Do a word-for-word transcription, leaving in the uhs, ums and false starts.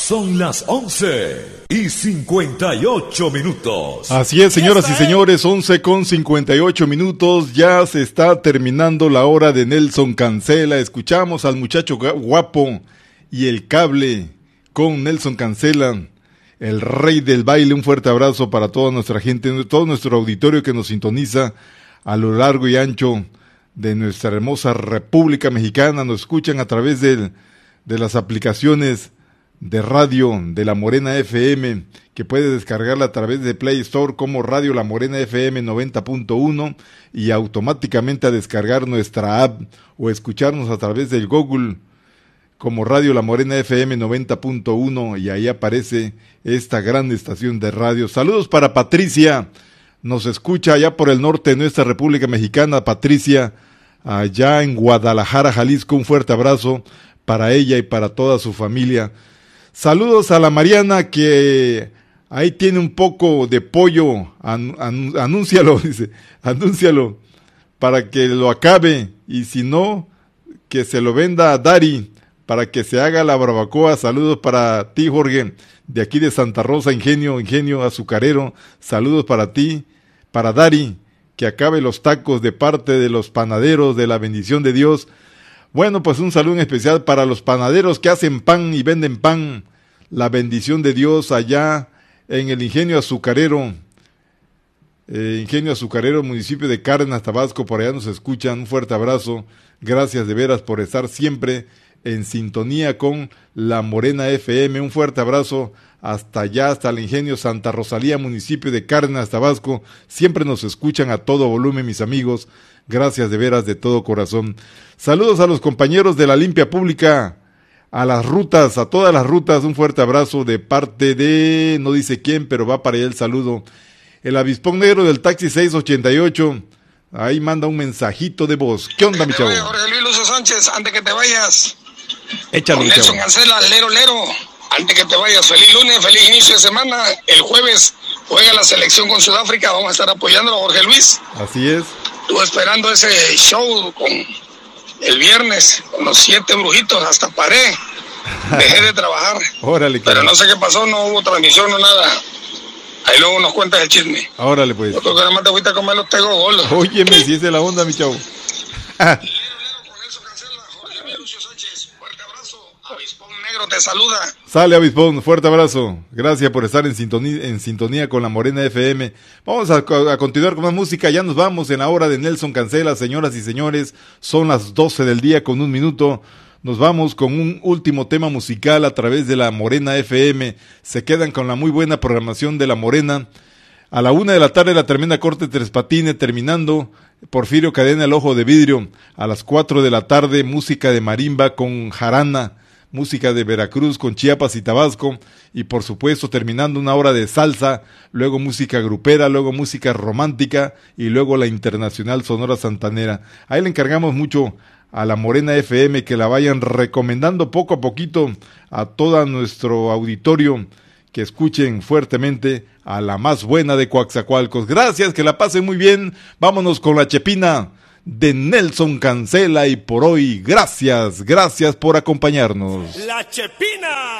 Son las once y cincuenta y ocho minutos. Así es, señoras y señores, once con cincuenta y ocho minutos. Ya se está terminando la hora de Nelson Cancela. Escuchamos al muchacho guapo y el cable con Nelson Cancela, el rey del baile. Un fuerte abrazo para toda nuestra gente, todo nuestro auditorio que nos sintoniza a lo largo y ancho de nuestra hermosa República Mexicana. Nos escuchan a través de, de las aplicaciones de radio de La Morena F M, que puede descargarla a través de Play Store como Radio La Morena F M noventa punto uno y automáticamente a descargar nuestra app o escucharnos a través del Google como Radio La Morena F M noventa punto uno, y ahí aparece esta gran estación de radio. Saludos para Patricia, nos escucha allá por el norte de nuestra República Mexicana. Patricia, allá en Guadalajara, Jalisco, un fuerte abrazo para ella y para toda su familia. Saludos a la Mariana, que ahí tiene un poco de pollo, an, an, anúncialo, dice, anúncialo, para que lo acabe, y si no, que se lo venda a Dari, para que se haga la barbacoa. Saludos para ti, Jorge, de aquí de Santa Rosa, Ingenio, Ingenio Azucarero. Saludos para ti, para Dari, que acabe los tacos de parte de los panaderos de la bendición de Dios. Bueno, pues un saludo en especial para los panaderos que hacen pan y venden pan. La bendición de Dios allá en el Ingenio Azucarero. Eh, Ingenio Azucarero, municipio de Cárdenas, Tabasco, por allá nos escuchan. Un fuerte abrazo. Gracias de veras por estar siempre en sintonía con La Morena F M. Un fuerte abrazo hasta allá, hasta el Ingenio Santa Rosalía, municipio de Cárdenas, Tabasco. Siempre nos escuchan a todo volumen, mis amigos. Gracias de veras, de todo corazón. Saludos a los compañeros de la limpia pública, a las rutas, a todas las rutas. Un fuerte abrazo de parte de, no dice quién, pero va para allá el saludo. El avispón negro del taxi seis ochenta y ocho, ahí manda un mensajito de voz. ¿Qué onda, mi chavo? Jorge Luis Lucio Sánchez, antes que te vayas, échalo, mi chavo. Nelson Cancela, lero, lero, antes que te vayas, feliz lunes, feliz inicio de semana. El jueves juega la selección con Sudáfrica, vamos a estar apoyándolo, Jorge Luis. Así es. Estuve esperando ese show con el viernes, con los siete brujitos, hasta paré, dejé de trabajar. Órale, pero no sé qué pasó, no hubo transmisión, no nada. Ahí luego nos cuentas el chisme. Órale, pues. Yo creo que nada más te fuiste a comer los tegos golos. Óyeme, si es de la onda, mi chavo. Te saluda. Sale, Avispón, fuerte abrazo. Gracias por estar en sintonía, en sintonía con La Morena F M. Vamos a, a continuar con más música. Ya nos vamos en la hora de Nelson Cancela, señoras y señores. Son las doce del día con un minuto. Nos vamos con un último tema musical a través de La Morena F M. Se quedan con la muy buena programación de La Morena. A la una de la tarde, la tremenda corte Tres Patines, terminando Porfirio Cadena, El Ojo de Vidrio. A las cuatro de la tarde, música de marimba con jarana, música de Veracruz con Chiapas y Tabasco, y por supuesto terminando una hora de salsa, luego música grupera, luego música romántica y luego la internacional Sonora Santanera. Ahí le encargamos mucho a La Morena F M que la vayan recomendando poco a poquito a todo nuestro auditorio, que escuchen fuertemente a la más buena de Coaxacualcos. Gracias, que la pasen muy bien. Vámonos con la Chepina de Nelson Cancela, y por hoy, gracias, gracias por acompañarnos. La Chepina.